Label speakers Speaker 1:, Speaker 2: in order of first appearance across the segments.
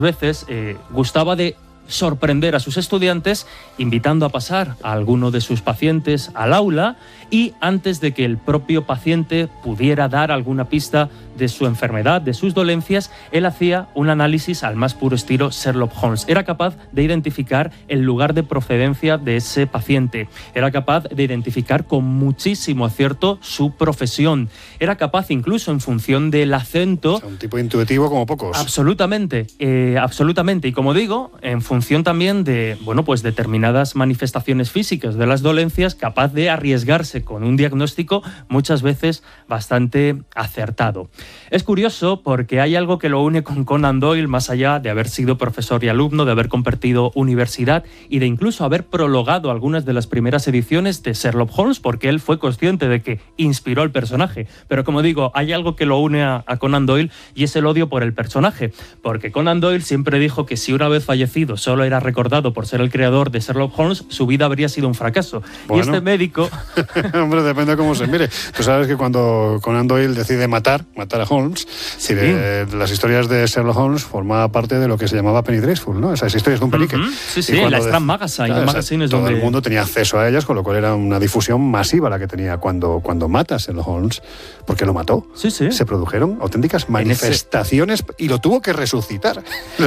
Speaker 1: veces gustaba de sorprender a sus estudiantes invitando a pasar a alguno de sus pacientes al aula y antes de que el propio paciente pudiera dar alguna pista de su enfermedad, de sus dolencias, él hacía un análisis al más puro estilo Sherlock Holmes. Era capaz de identificar el lugar de procedencia de ese paciente. Era capaz de identificar con muchísimo acierto su profesión. Era capaz incluso en función del acento...
Speaker 2: O sea, un tipo intuitivo como pocos.
Speaker 1: Absolutamente, absolutamente. Y como digo, en función también de, bueno, pues determinadas manifestaciones físicas de las dolencias, capaz de arriesgarse con un diagnóstico muchas veces bastante acertado. Es curioso porque hay algo que lo une con Conan Doyle, más allá de haber sido profesor y alumno, de haber compartido universidad y de incluso haber prologado algunas de las primeras ediciones de Sherlock Holmes, porque él fue consciente de que inspiró al personaje. Pero como digo, hay algo que lo une a Conan Doyle y es el odio por el personaje, porque Conan Doyle siempre dijo que si una vez fallecido solo era recordado por ser el creador de Sherlock Holmes, su vida habría sido un fracaso. Bueno. Y este médico...
Speaker 2: Hombre, depende de cómo se mire. Tú sabes que cuando Conan Doyle decide matar a Holmes, sí. Las historias de Sherlock Holmes formaba parte de lo que se llamaba Penny Dreadful, ¿no? Esas historias de un penique.
Speaker 1: Sí, sí, la Strand Magazine. Claro, Magazine es
Speaker 2: todo
Speaker 1: donde...
Speaker 2: el mundo tenía acceso a ellas, con lo cual era una difusión masiva la que tenía cuando mata a Sherlock Holmes, porque lo mató.
Speaker 1: Sí, sí.
Speaker 2: Se produjeron auténticas manifestaciones y lo tuvo que resucitar.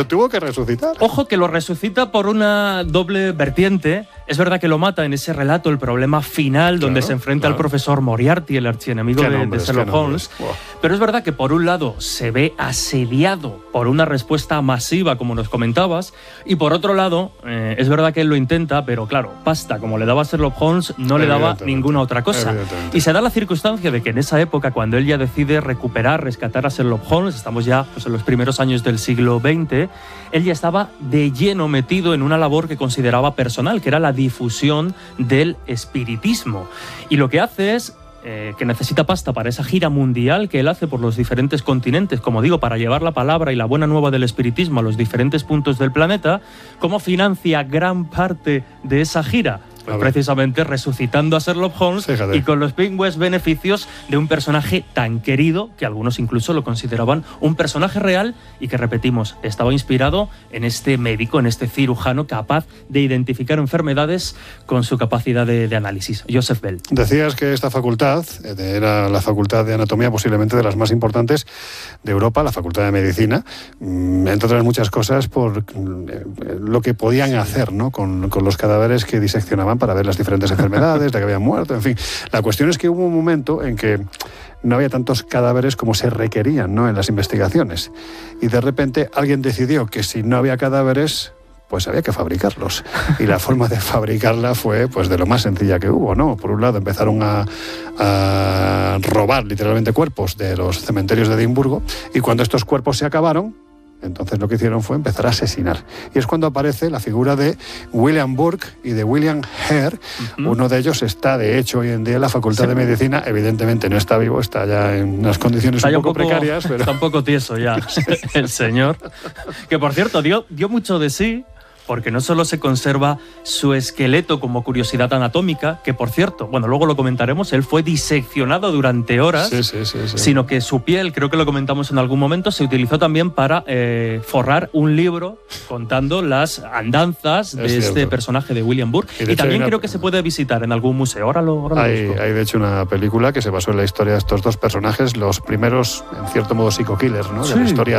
Speaker 1: Ojo que lo resucita por una doble vertiente. Es verdad que lo mata en ese relato, el problema final, donde se enfrenta al profesor Moriarty, el archienemigo de Sherlock Holmes. Wow. Pero es verdad que por un lado se ve asediado por una respuesta masiva, como nos comentabas, y por otro lado, es verdad que él lo intenta, pero claro, pasta, como le daba a Sherlock Holmes, no le daba ninguna otra cosa. Y se da la circunstancia de que en esa época, cuando él ya decide rescatar a Sherlock Holmes, estamos ya pues, en los primeros años del siglo XX, él ya estaba de lleno metido en una labor que consideraba personal, que era la difusión del espiritismo. Y lo que hace es que necesita pasta para esa gira mundial que él hace por los diferentes continentes, como digo, para llevar la palabra y la buena nueva del espiritismo a los diferentes puntos del planeta. ¿Cómo financia gran parte de esa gira? Pues precisamente resucitando a Sherlock Holmes. Fíjate. Y con los pingües beneficios de un personaje tan querido que algunos incluso lo consideraban un personaje real y que, repetimos, estaba inspirado en este médico, en este cirujano capaz de identificar enfermedades con su capacidad de análisis, Joseph Bell.
Speaker 2: Decías que esta facultad era la facultad de anatomía posiblemente de las más importantes de Europa, la facultad de medicina, entre otras muchas cosas por lo que podían hacer, ¿no? con los cadáveres que diseccionaban para ver las diferentes enfermedades de que habían muerto, en fin. La cuestión es que hubo un momento en que no había tantos cadáveres como se requerían, ¿no? en las investigaciones. Y de repente alguien decidió que si no había cadáveres, pues había que fabricarlos. Y la forma de fabricarla fue pues de lo más sencilla que hubo, ¿no? Por un lado empezaron a robar literalmente cuerpos de los cementerios de Edimburgo, y cuando estos cuerpos se acabaron, entonces lo que hicieron fue empezar a asesinar. Y es cuando aparece la figura de William Burke y de William Hare. Uno de ellos está, de hecho, hoy en día en la Facultad de Medicina. Evidentemente no está vivo, está ya en unas condiciones un poco precarias. Pero...
Speaker 1: Está un poco tieso ya el señor. Que, por cierto, dio mucho de sí, porque no solo se conserva su esqueleto como curiosidad anatómica, que por cierto, bueno, luego lo comentaremos, él fue diseccionado durante horas, sino que su piel, creo que lo comentamos en algún momento, se utilizó también para forrar un libro contando las andanzas de este personaje de William Burke. Y también creo que se puede visitar en algún museo. Ahora lo busco.
Speaker 2: Hay de hecho una película que se basó en la historia de estos dos personajes, los primeros, en cierto modo, psico-killers, ¿no? De la historia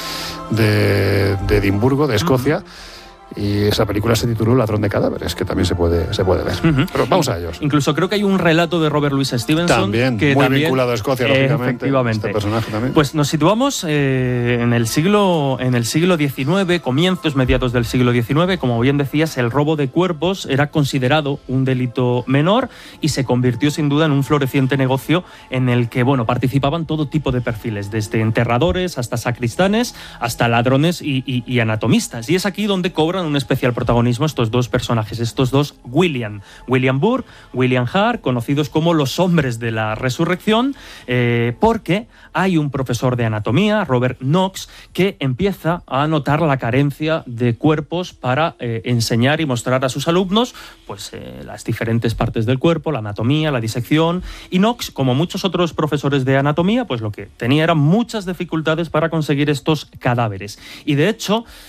Speaker 2: de Edimburgo, de Escocia. Y esa película se tituló Ladrón de cadáveres, que también se puede ver. Pero vamos a ellos.
Speaker 1: Incluso creo que hay un relato de Robert Louis Stevenson
Speaker 2: también,
Speaker 1: que
Speaker 2: muy
Speaker 1: también,
Speaker 2: vinculado a Escocia, lógicamente.
Speaker 1: Efectivamente.
Speaker 2: Este personaje también.
Speaker 1: Pues nos situamos en el siglo XIX, comienzos, mediados del siglo XIX. Como bien decías, el robo de cuerpos era considerado un delito menor y se convirtió sin duda en un floreciente negocio en el que, bueno, participaban todo tipo de perfiles, desde enterradores hasta sacristanes, hasta ladrones y anatomistas. Y es aquí donde cobra encuentran un especial protagonismo estos dos personajes, estos dos William Burke, William Hart, conocidos como los hombres de la resurrección, porque hay un profesor de anatomía, Robert Knox, que empieza a notar la carencia de cuerpos para enseñar y mostrar a sus alumnos pues, las diferentes partes del cuerpo, la anatomía, la disección. Y Knox, como muchos otros profesores de anatomía, pues lo que tenía eran muchas dificultades para conseguir estos cadáveres. Y de hecho,